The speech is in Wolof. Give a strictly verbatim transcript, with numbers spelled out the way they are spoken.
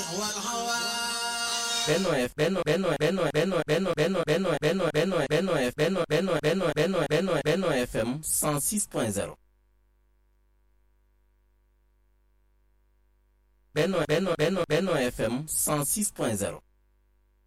Benno F Benno Benno Benno Benno Benno Benno Benno Benno Benno Benno F Benno Benno Benno Benno Benno Benno F M cent six point zéro. Benno Benno Benno Benno F M cent six point zéro.